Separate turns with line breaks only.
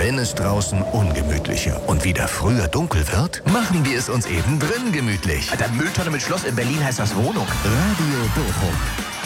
Wenn es draußen ungemütlicher und wieder früher dunkel wird, machen wir es uns eben drin gemütlich.
Alter, Mülltonne mit Schloss in Berlin heißt das Wohnung.
Radio Bochum.